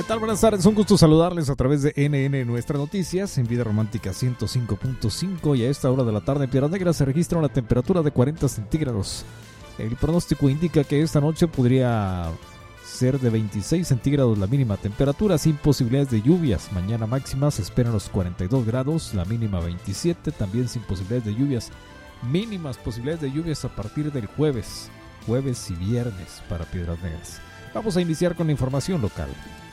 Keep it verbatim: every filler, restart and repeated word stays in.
tal? Buenas tardes, un gusto saludarles a través de N N Nuestras Noticias en Vida Romántica ciento cinco punto cinco, y a esta hora de la tarde en Piedras Negras se registra una temperatura de cuarenta centígrados. El pronóstico indica que esta noche podría ser de veintiséis centígrados la mínima temperatura, sin posibilidades de lluvias. Mañana máxima se esperan los cuarenta y dos grados, la mínima veintisiete, también sin posibilidades de lluvias. Mínimas posibilidades de lluvias a partir del jueves, jueves y viernes para Piedras Negras. Vamos a iniciar con la información local.